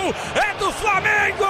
gol é do Flamengo!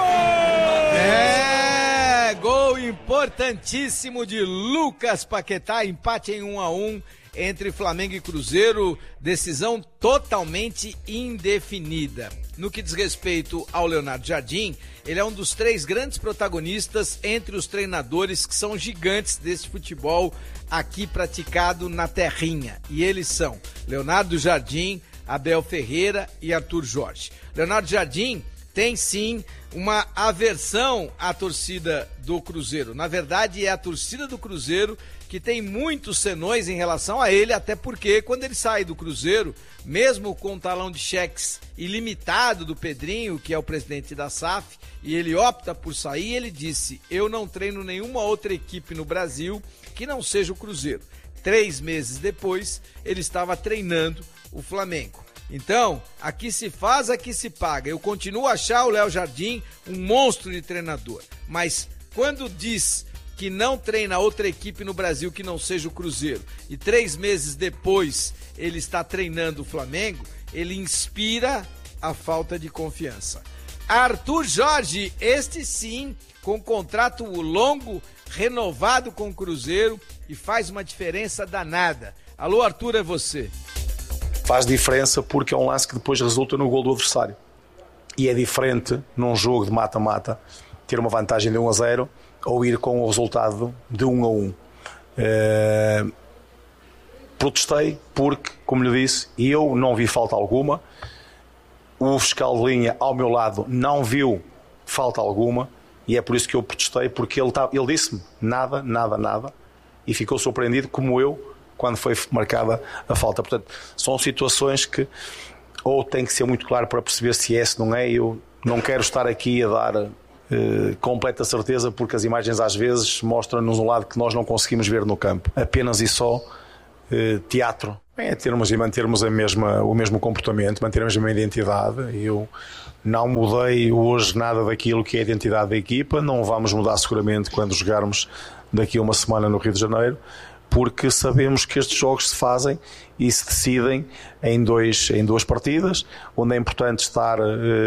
Gol importantíssimo de Lucas Paquetá, empate em 1-1 entre Flamengo e Cruzeiro, decisão totalmente indefinida. No que diz respeito ao Leonardo Jardim, ele é um dos 3 grandes protagonistas entre os treinadores que são gigantes desse futebol aqui praticado na terrinha. E eles são Leonardo Jardim, Abel Ferreira e Arthur Jorge. Leonardo Jardim tem sim uma aversão à torcida do Cruzeiro. Na verdade, é a torcida do Cruzeiro que tem muitos senões em relação a ele, até porque quando ele sai do Cruzeiro, mesmo com o talão de cheques ilimitado do Pedrinho, que é o presidente da SAF, e ele opta por sair, ele disse: eu não treino nenhuma outra equipe no Brasil que não seja o Cruzeiro. 3 meses depois, ele estava treinando o Flamengo. Então, aqui se faz, aqui se paga. Eu continuo a achar o Léo Jardim um monstro de treinador, mas quando diz que não treina outra equipe no Brasil que não seja o Cruzeiro, e 3 meses depois ele está treinando o Flamengo, ele inspira a falta de confiança. Arthur Jorge, este sim, com contrato longo, renovado com o Cruzeiro, e faz uma diferença danada. Alô, Arthur, é você. Faz diferença porque é um lance que depois resulta no gol do adversário. E é diferente, num jogo de mata-mata, ter uma vantagem de 1-0 ou ir com o resultado de 1-1. Protestei porque, como lhe disse, eu não vi falta alguma. O fiscal de linha ao meu lado não viu falta alguma. E é por isso que eu protestei, porque ele disse-me nada, nada, nada. E ficou surpreendido, como eu, quando foi marcada a falta. Portanto, são situações que ou tem que ser muito claro para perceber se é, se não é. Eu não quero estar aqui a dar completa certeza, porque as imagens às vezes mostram-nos um lado que nós não conseguimos ver no campo. Apenas e só teatro. É termos e mantermos o mesmo comportamento, mantermos a mesma identidade. Eu não mudei hoje nada daquilo que é a identidade da equipa. Não vamos mudar seguramente quando jogarmos daqui a uma semana no Rio de Janeiro, porque sabemos que estes jogos se fazem e se decidem em duas partidas, onde é importante estar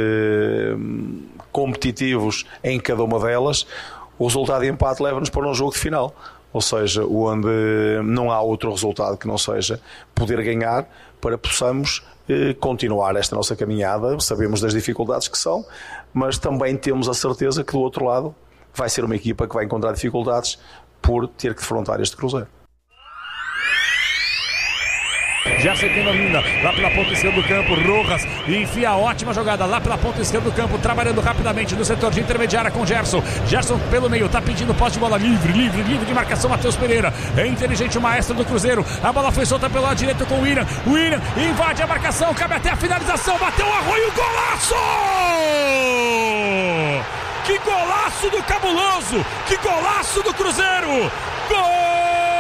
competitivos em cada uma delas. O resultado de empate leva-nos para um jogo de final, ou seja, onde não há outro resultado que não seja poder ganhar para possamos continuar esta nossa caminhada. Sabemos das dificuldades que são, mas também temos a certeza que do outro lado vai ser uma equipa que vai encontrar dificuldades por ter que defrontar este Cruzeiro. Já tem domina lá pela ponta esquerda do campo, Rojas enfia a ótima jogada lá pela ponta esquerda do campo, trabalhando rapidamente no setor de intermediária com Gerson pelo meio, tá pedindo posse de bola livre de marcação. Matheus Pereira, é inteligente o maestro do Cruzeiro, a bola foi solta pelo lado direito com o William invade a marcação, cabe até a finalização, bateu o Arroio, golaço! Que golaço do Cabuloso, que golaço do Cruzeiro, gol!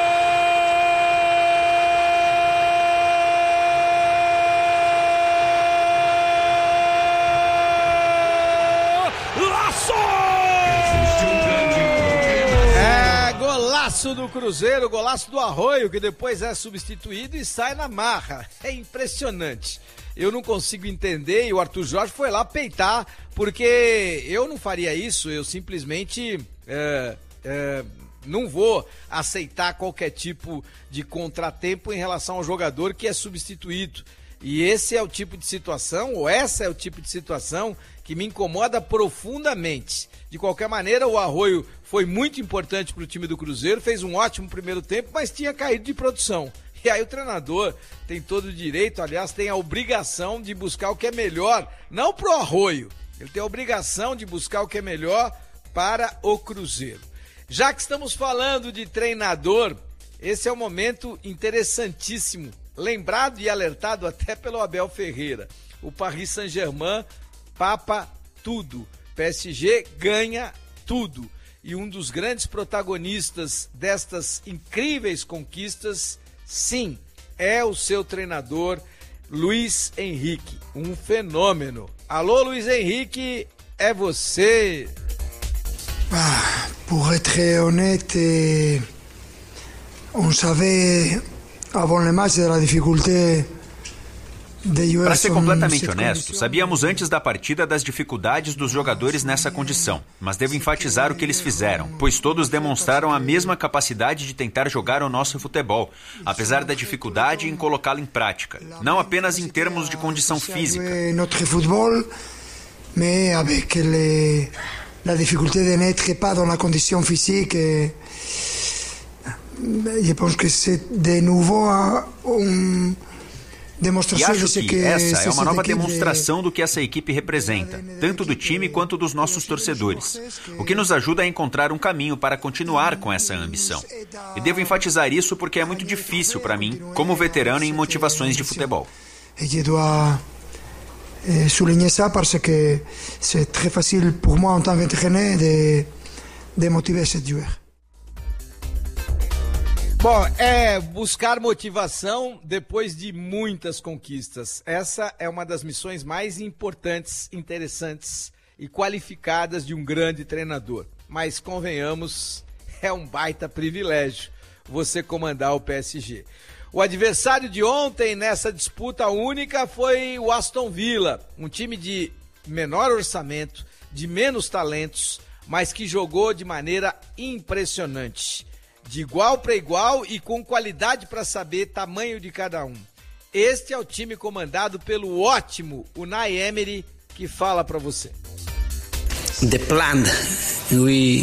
Golaço do Cruzeiro, golaço do Arroio, que depois é substituído e sai na marra. É impressionante. Eu não consigo entender, e o Arthur Jorge foi lá peitar, porque eu não faria isso, eu simplesmente não vou aceitar qualquer tipo de contratempo em relação ao jogador que é substituído. E esse é o tipo de situação, ou essa é o tipo de situação que me incomoda profundamente. De qualquer maneira, o Arroio foi muito importante para o time do Cruzeiro, fez um ótimo primeiro tempo, mas tinha caído de produção. E aí o treinador tem todo o direito, aliás, tem a obrigação de buscar o que é melhor, não para o Arroio, ele tem a obrigação de buscar o que é melhor para o Cruzeiro. Já que estamos falando de treinador, esse é um momento interessantíssimo, lembrado e alertado até pelo Abel Ferreira. O Paris Saint-Germain papa tudo, PSG ganha tudo. E um dos grandes protagonistas destas incríveis conquistas, sim, é o seu treinador, Luiz Henrique, um fenômeno. Alô, Luiz Henrique, é você. Pour être honnête, on savait avant le match de la difficulté Para ser completamente honesto, sabíamos antes da partida das dificuldades dos jogadores nessa condição, mas devo enfatizar o que eles fizeram, pois todos demonstraram a mesma capacidade de tentar jogar o nosso futebol, apesar da dificuldade em colocá-lo em prática, não apenas em termos de condição física. Notre football, mais avec la difficulté de n'être pas dans la condition physique. Je pense que c'est de nouveau E acho que essa é uma nova demonstração do que essa equipe representa, tanto do time quanto dos nossos torcedores, o que nos ajuda a encontrar um caminho para continuar com essa ambição. E devo enfatizar isso porque é muito difícil para mim, como veterano em motivações de futebol. Et je dois souligner ça parce que c'est très facile pour moi en tant qu'entraîneur de motiver ces joueurs. Bom, é buscar motivação depois de muitas conquistas. Essa é uma das missões mais importantes, interessantes e qualificadas de um grande treinador. Mas, convenhamos, é um baita privilégio você comandar o PSG. O adversário de ontem nessa disputa única foi o Aston Villa, um time de menor orçamento, de menos talentos, mas que jogou de maneira impressionante. De igual para igual e com qualidade para saber tamanho de cada um. Este é o time comandado pelo ótimo Unai Emery, que fala para você. The plan we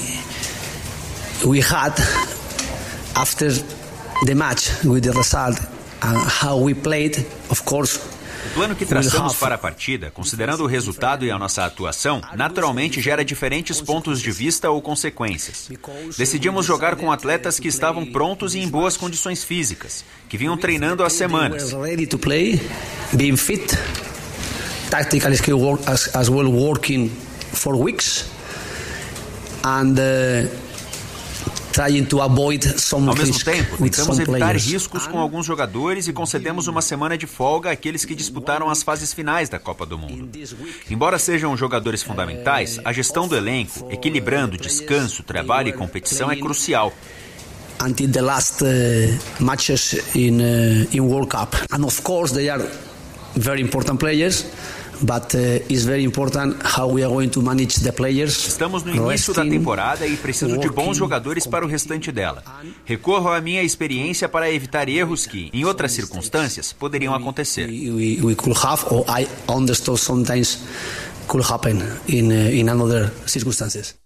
had after the match with the result and how we played, of course. O plano que traçamos para a partida, considerando o resultado e a nossa atuação, naturalmente gera diferentes pontos de vista ou consequências. Decidimos jogar com atletas que estavam prontos e em boas condições físicas, que vinham treinando há semanas. Being fit, tactical skill as well working for weeks, and trying to avoid some Ao mesmo risk tempo, with tentamos some evitar players. riscos com alguns jogadores e concedemos uma semana de folga àqueles que disputaram as fases finais da Copa do Mundo. Embora sejam jogadores fundamentais, a gestão do elenco, equilibrando descanso, trabalho e competição, é crucial. Until the last matches in World Cup, and of course they are very important players. But it's very important how we are going to manage the players. Estamos no início da temporada e preciso de bons jogadores para o restante dela. Recorro à minha experiência para evitar erros que, em outras circunstâncias, poderiam acontecer. We could have, or I understood sometimes could happen in other circumstances.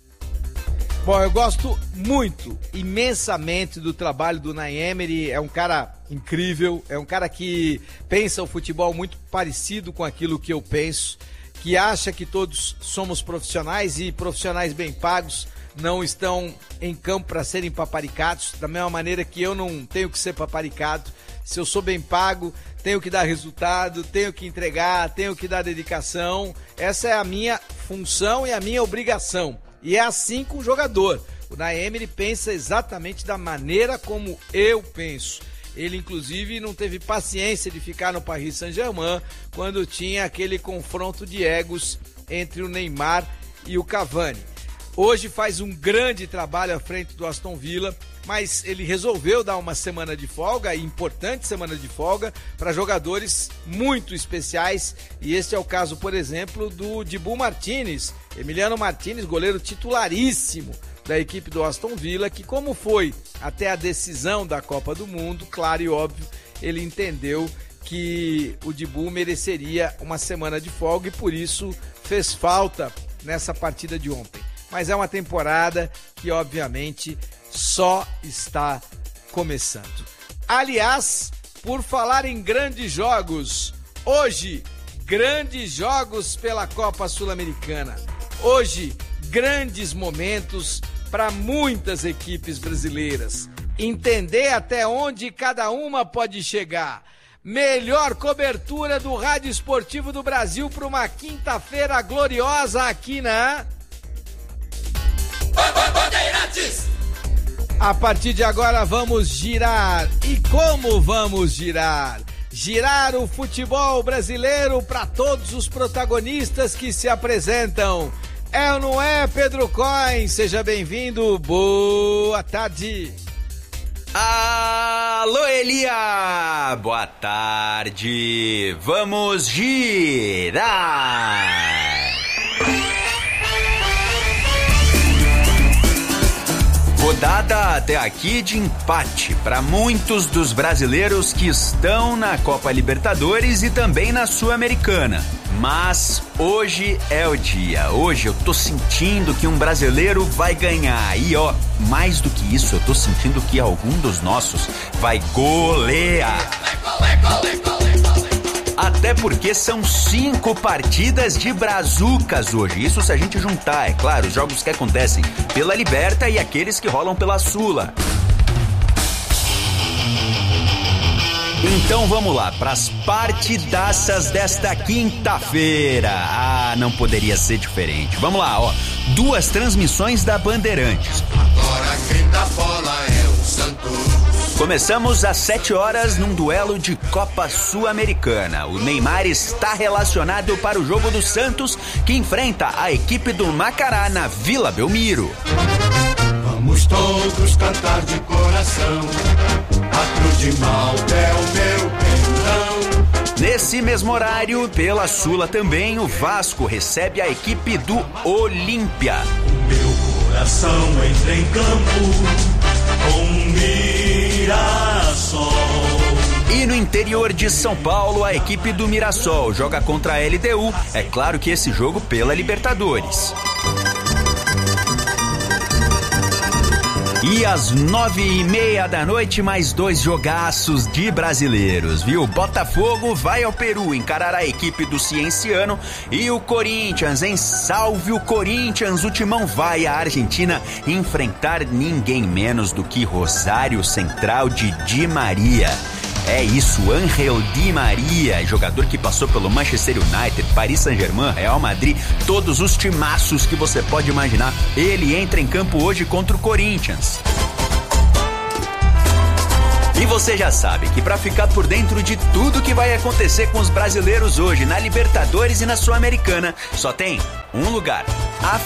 Bom, eu gosto muito, imensamente do trabalho do Unai Emery. É um cara incrível, é um cara que pensa o futebol muito parecido com aquilo que eu penso, que acha que todos somos profissionais e profissionais bem pagos não estão em campo para serem paparicados, da mesma maneira que eu não tenho que ser paparicado. Se eu sou bem pago, tenho que dar resultado, tenho que entregar, tenho que dar dedicação. Essa é a minha função e a minha obrigação. E é assim com o jogador. O Unai Emery pensa exatamente da maneira como eu penso. Ele, inclusive, não teve paciência de ficar no Paris Saint-Germain quando tinha aquele confronto de egos entre o Neymar e o Cavani. Hoje faz um grande trabalho à frente do Aston Villa, mas ele resolveu dar uma semana de folga, importante semana de folga, para jogadores muito especiais. E este é o caso, por exemplo, do Dibu Martínez, Emiliano Martínez, goleiro titularíssimo da equipe do Aston Villa, que como foi até a decisão da Copa do Mundo, claro e óbvio, ele entendeu que o Dibu mereceria uma semana de folga e por isso fez falta nessa partida de ontem. Mas é uma temporada que, obviamente, só está começando. Aliás, por falar em grandes jogos, hoje, grandes jogos pela Copa Sul-Americana. Hoje, grandes momentos para muitas equipes brasileiras. Entender até onde cada uma pode chegar. Melhor cobertura do Rádio Esportivo do Brasil para uma quinta-feira gloriosa aqui na... A partir de agora vamos girar. E como vamos girar? Girar o futebol brasileiro para todos os protagonistas que se apresentam. É ou não é, Pedro Coin? Seja bem-vindo. Boa tarde. Alô, Elia! Boa tarde! Vamos girar! Rodada até aqui de empate para muitos dos brasileiros que estão na Copa Libertadores e também na Sul-Americana. Mas hoje é o dia. Hoje eu tô sentindo que um brasileiro vai ganhar. E ó, mais do que isso, eu tô sentindo que algum dos nossos vai golear. Até porque são 5 partidas de brazucas hoje. Isso se a gente juntar, é claro, os jogos que acontecem pela Liberta e aqueles que rolam pela Sula. Então vamos lá, pras partidaças desta quinta-feira. Ah, não poderia ser diferente. Vamos lá, ó. 2 transmissões da Bandeirantes. Agora quem dá bola é o Santos. Começamos às 7 horas num duelo de Copa Sul-Americana. O Neymar está relacionado para o jogo do Santos, que enfrenta a equipe do Macará na Vila Belmiro. Vamos todos cantar de coração, a cruz de Malta é o meu perdão. Nesse mesmo horário, pela Sula também, o Vasco recebe a equipe do Olímpia. O meu coração entra em campo com Mirassol. E no interior de São Paulo, a equipe do Mirassol joga contra a LDU. É claro que esse jogo pela Libertadores. E às 9:30 da noite, mais 2 jogaços de brasileiros, viu? Botafogo vai ao Peru encarar a equipe do Cienciano e o Corinthians, hein? Salve o Corinthians! O Timão vai à Argentina enfrentar ninguém menos do que Rosário Central de Di Maria. É isso, Ángel Di Maria, jogador que passou pelo Manchester United, Paris Saint-Germain, Real Madrid, todos os timaços que você pode imaginar. Ele entra em campo hoje contra o Corinthians. E você já sabe que para ficar por dentro de tudo que vai acontecer com os brasileiros hoje na Libertadores e na Sul-Americana, só tem um lugar.